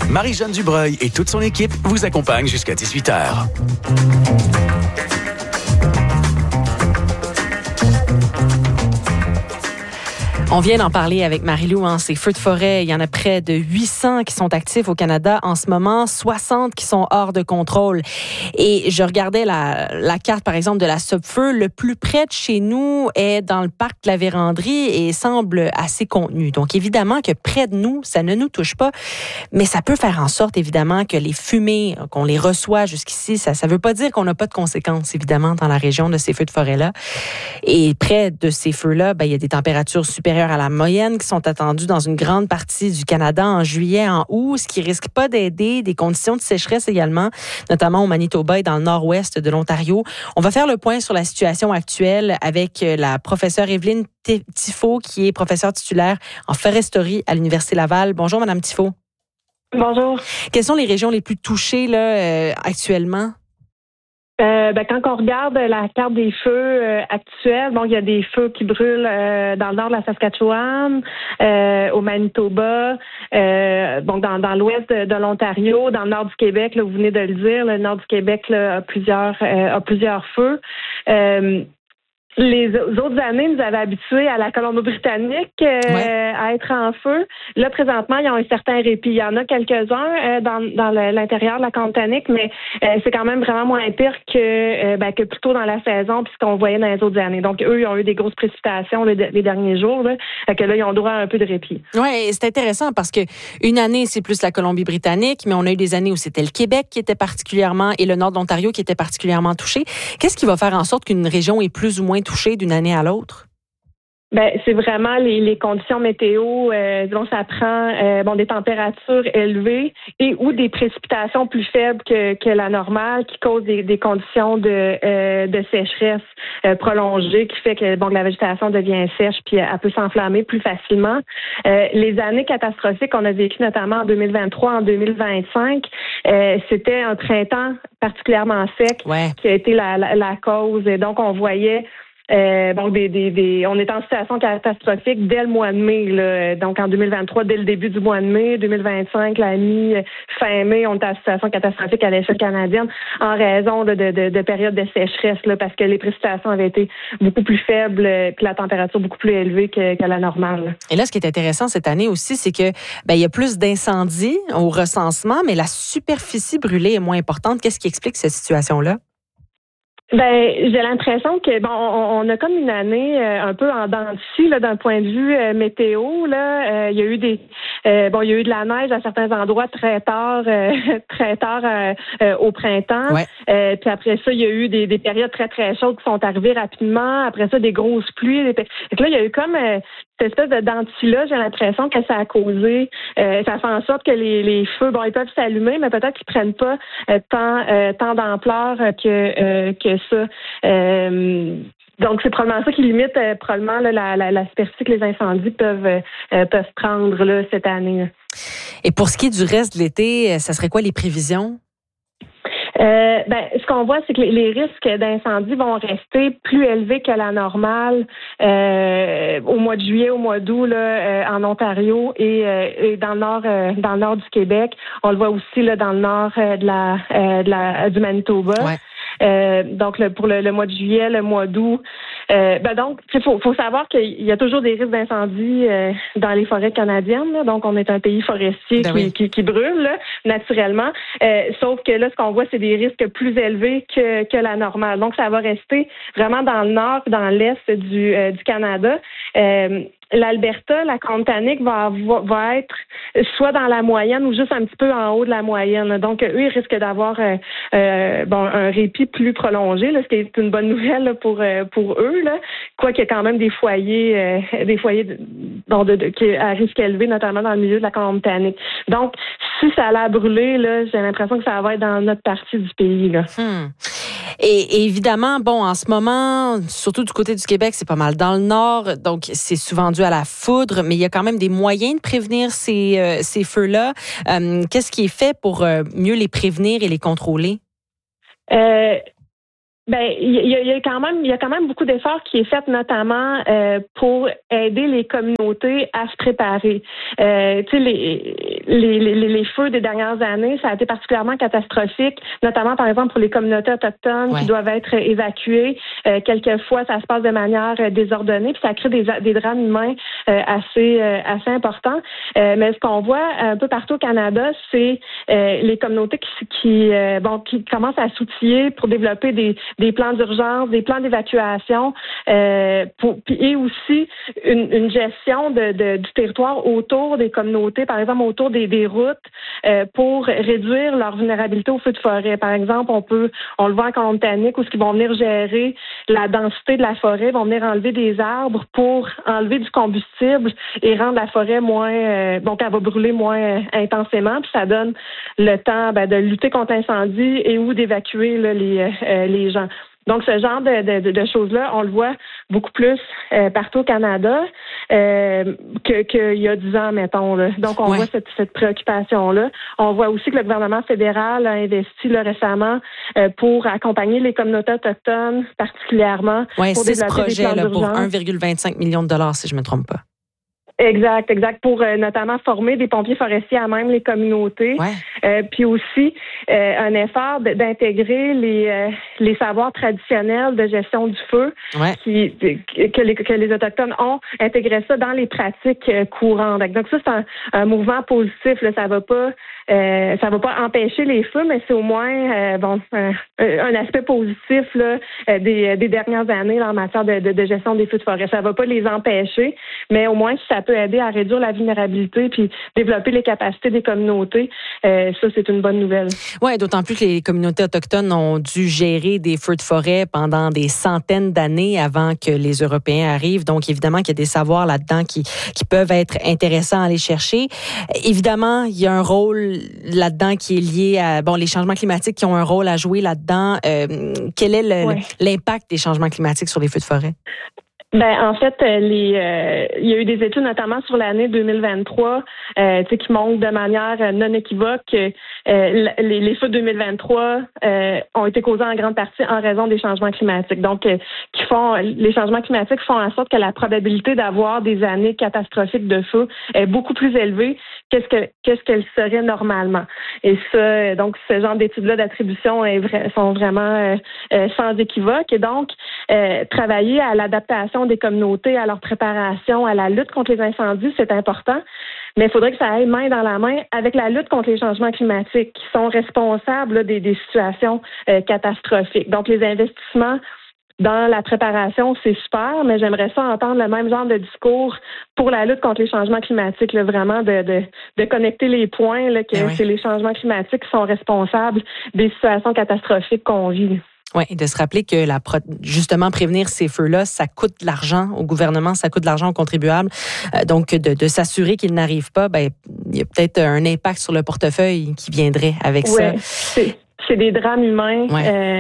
Marie-Jeanne Dubreuil et toute son équipe vous accompagnent jusqu'à 18h. On vient d'en parler avec Marie-Lou, ces feux de forêt. Il y en a près de 800 qui sont actifs au Canada en ce moment, 60 qui sont hors de contrôle. Et je regardais la carte, par exemple, de la Sopfeu. Le plus près de chez nous est dans le parc de la Vérandrie et semble assez contenu. Donc, évidemment que près de nous, ça ne nous touche pas, mais ça peut faire en sorte, évidemment, que les fumées, qu'on les reçoit jusqu'ici, ça ne veut pas dire qu'on n'a pas de conséquences, évidemment, dans la région de ces feux de forêt-là. Et près de ces feux-là, il y a des températures supérieures à la moyenne qui sont attendues dans une grande partie du Canada en juillet, en août, ce qui risque pas d'aider, des conditions de sécheresse également, notamment au Manitoba et dans le nord-ouest de l'Ontario. On va faire le point sur la situation actuelle avec la professeure Evelyne Tifo, qui est professeure titulaire en foresterie à l'Université Laval. Bonjour, Madame Tifo. Bonjour. Quelles sont les régions les plus touchées là, actuellement? Quand on regarde la carte des feux actuels, il y a des feux qui brûlent dans le nord de la Saskatchewan, au Manitoba, dans l'ouest de l'Ontario, dans le nord du Québec, là, vous venez de le dire, le nord du Québec là, a plusieurs feux. Les autres années nous avaient habitués à la Colombie-Britannique à être en feu. Là, présentement, ils ont un certain répit. Il y en a quelques-uns dans l'intérieur de la Colombie-Britannique, mais c'est quand même vraiment moins pire que plus tôt dans la saison, puis ce qu'on voyait dans les autres années. Donc, eux, ils ont eu des grosses précipitations les derniers jours. Là, que là, ils ont droit à un peu de répit. Oui, c'est intéressant parce que une année, c'est plus la Colombie-Britannique, mais on a eu des années où c'était le Québec qui était particulièrement, et le nord de l'Ontario qui était particulièrement touché. Qu'est-ce qui va faire en sorte qu'une région est plus ou moins touchée d'une année à l'autre? C'est vraiment les conditions météo dont ça prend des températures élevées et ou des précipitations plus faibles que la normale qui causent des conditions de sécheresse prolongée qui fait que la végétation devient sèche puis elle peut s'enflammer plus facilement. Les années catastrophiques qu'on a vécues notamment en 2023, en 2025, c'était un printemps particulièrement sec qui a été la cause. Et donc on voyait on est en situation catastrophique dès le mois de mai. Là. Donc, en 2023, dès le début du mois de mai, 2025, fin mai, on est en situation catastrophique à l'échelle canadienne en raison de périodes de sécheresse, là, parce que les précipitations avaient été beaucoup plus faibles puis la température beaucoup plus élevée que la normale. Là. Et là, ce qui est intéressant cette année aussi, c'est que il y a plus d'incendies au recensement, mais la superficie brûlée est moins importante. Qu'est-ce qui explique cette situation-là? J'ai l'impression que on a comme une année un peu en dents de scie là, d'un point de vue météo là. Il y a eu il y a eu de la neige à certains endroits très tard au printemps. Puis après ça, il y a eu des périodes très très chaudes qui sont arrivées rapidement. Après ça, des grosses pluies. Donc là, il y a eu comme cette espèce de dents de scie-là. J'ai l'impression que ça a causé, ça fait en sorte que les feux, ils peuvent s'allumer, mais peut-être qu'ils prennent pas tant d'ampleur que ça. Donc, c'est probablement ça qui limite la superficie que les incendies peuvent prendre là, cette année. Et pour ce qui est du reste de l'été, ça serait quoi les prévisions? Ce qu'on voit, c'est que les risques d'incendie vont rester plus élevés que la normale au mois de juillet, au mois d'août là, en Ontario et dans le nord du Québec. On le voit aussi là, dans le nord du Manitoba. Donc pour le mois de juillet, le mois d'août. Donc, il faut savoir qu'il y a toujours des risques d'incendie dans les forêts canadiennes. Là. Donc, on est un pays forestier qui brûle là, naturellement. Sauf que là, ce qu'on voit, c'est des risques plus élevés que la normale. Donc, ça va rester vraiment dans le nord, dans l'est du Canada. L'Alberta, la Colombie-Britannique va être soit dans la moyenne ou juste un petit peu en haut de la moyenne. Donc, eux, ils risquent d'avoir un répit plus prolongé, là, ce qui est une bonne nouvelle là, pour eux. Là. Quoiqu'il y a quand même des foyers qui à risque élevé, notamment dans le milieu de la Colombie-Britannique. Donc, si ça allait brûler, là, j'ai l'impression que ça va être dans notre partie du pays. Là. Et évidemment, en ce moment, surtout du côté du Québec, c'est pas mal dans le nord, donc c'est souvent dû à la foudre, mais il y a quand même des moyens de prévenir ces feux-là. Qu'est-ce qui est fait pour mieux les prévenir et les contrôler? Ben, il y a quand même beaucoup d'efforts qui est fait, notamment pour aider les communautés à se préparer. Tu sais, les feux des dernières années, ça a été particulièrement catastrophique, notamment par exemple pour les communautés autochtones qui doivent être évacuées. Quelquefois, ça se passe de manière désordonnée, puis ça crée des drames humains assez importants. Mais ce qu'on voit un peu partout au Canada, c'est les communautés qui commencent à s'outiller pour développer des plans d'urgence, des plans d'évacuation, et aussi une gestion du territoire autour des communautés, par exemple autour des routes, pour réduire leur vulnérabilité aux feux de forêt. Par exemple, on le voit en Colombie-Britannique, où ils vont venir gérer la densité de la forêt, vont venir enlever des arbres pour enlever du combustible et rendre la forêt moins, donc elle va brûler moins intensément, puis ça donne le temps de lutter contre l'incendie et ou d'évacuer là, les gens. Donc, ce genre de choses-là, on le voit beaucoup plus partout au Canada qu'il y a 10 ans, mettons. Là. Donc, on voit cette préoccupation-là. On voit aussi que le gouvernement fédéral a investi là, récemment pour accompagner les communautés autochtones, particulièrement. Pour 6 projets là, pour 1,25 million de dollars, si je ne me trompe pas. Exact. Pour notamment former des pompiers forestiers à même les communautés. Puis aussi un effort d'intégrer les savoirs traditionnels de gestion du feu que les Autochtones ont, intégrer ça dans les pratiques courantes. Donc ça, c'est un mouvement positif. Là. Ça va pas empêcher les feux, mais c'est au moins un aspect positif là, des dernières années là, en matière de gestion des feux de forêt. Ça va pas les empêcher, mais au moins ça peut aider à réduire la vulnérabilité puis développer les capacités des communautés. Ça, c'est une bonne nouvelle. Oui, d'autant plus que les communautés autochtones ont dû gérer des feux de forêt pendant des centaines d'années avant que les Européens arrivent. Donc, évidemment qu'il y a des savoirs là-dedans qui peuvent être intéressants à aller chercher. Évidemment, il y a un rôle là-dedans qui est lié à les changements climatiques qui ont un rôle à jouer là-dedans. Quel est l'impact des changements climatiques sur les feux de forêt? En fait, il y a eu des études notamment sur l'année 2023 qui montrent de manière non équivoque que les feux de 2023 ont été causés en grande partie en raison des changements climatiques. Donc, les changements climatiques font en sorte que la probabilité d'avoir des années catastrophiques de feu est beaucoup plus élevée qu'est-ce qu'elle serait normalement. Et ça, donc, ce genre d'études-là d'attribution sont vraiment sans équivoque. Et donc, travailler à l'adaptation des communautés, à leur préparation, à la lutte contre les incendies, c'est important. Mais il faudrait que ça aille main dans la main avec la lutte contre les changements climatiques qui sont responsables là, des situations catastrophiques. Donc, les investissements dans la préparation, c'est super, mais j'aimerais ça entendre le même genre de discours pour la lutte contre les changements climatiques, là, vraiment de connecter les points, là, que c'est les changements climatiques qui sont responsables des situations catastrophiques qu'on vit. Oui, et de se rappeler que justement prévenir ces feux-là, ça coûte de l'argent au gouvernement, ça coûte de l'argent aux contribuables. Donc, de s'assurer qu'ils n'arrivent pas, il y a peut-être un impact sur le portefeuille qui viendrait avec ça. C'est des drames humains.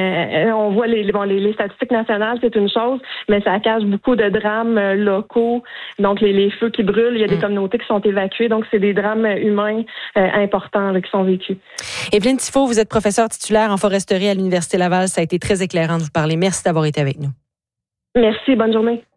On voit les statistiques nationales, c'est une chose, mais ça cache beaucoup de drames locaux. Donc, les feux qui brûlent, il y a des communautés qui sont évacuées. Donc, c'est des drames humains importants là, qui sont vécus. Evelyne Tifo, vous êtes professeure titulaire en foresterie à l'Université Laval. Ça a été très éclairant de vous parler. Merci d'avoir été avec nous. Merci. Bonne journée.